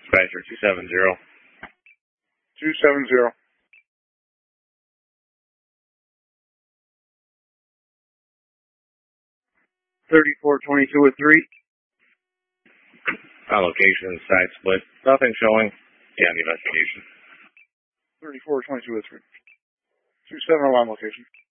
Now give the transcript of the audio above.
Dispatcher 270. 270. 3422 with 3. On location, side split. Nothing showing. Yeah, the investigation. 3422 with 3. 27 on location.